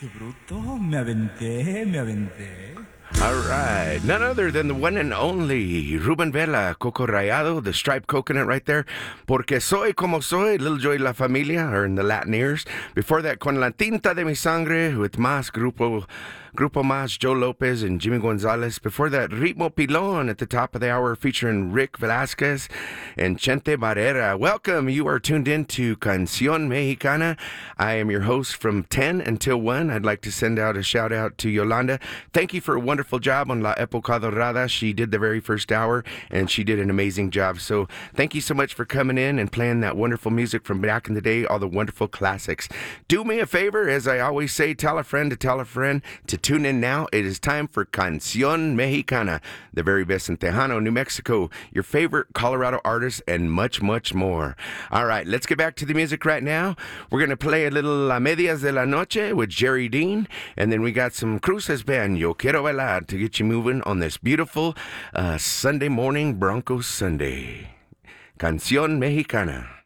Qué bruto, me aventé, me aventé. All right. None other than the one and only Ruben Vela, Coco Rayado, the striped coconut right there. Porque soy como soy, Little Joy La Familia, or in the Latin ears. Before that, Con la tinta de mi sangre, with Más Grupo Más, Joe Lopez and Jimmy Gonzalez. Before that, Ritmo Pilon at the top of the hour, featuring Rick Velasquez and Chente Barrera. Welcome. You are tuned in to Canción Mexicana. I am your host from 10 until 1. I'd like to send out a shout out to Yolanda. Thank you for a wonderful job on La Época Dorada. She did the very first hour, and she did an amazing job. So thank you so much for coming in and playing that wonderful music from back in the day, all the wonderful classics. Do me a favor, as I always say, tell a friend to tune in now. It is time for Canción Mexicana, the very best in Tejano, New Mexico, your favorite Colorado artists, and much, much more. All right, let's get back to the music right now. We're going to play a little La Medias de la Noche with Jerry Dean, and then we got some Cruces Band, Yo Quiero Bailar, to get you moving on this beautiful Sunday morning, Broncos Sunday. Canción Mexicana.